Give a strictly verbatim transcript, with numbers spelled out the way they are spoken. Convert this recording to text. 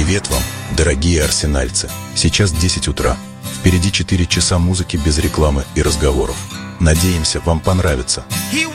Привет вам, дорогие арсенальцы. Сейчас десять утра. Впереди четыре часа музыки без рекламы и разговоров. Надеемся, вам понравится.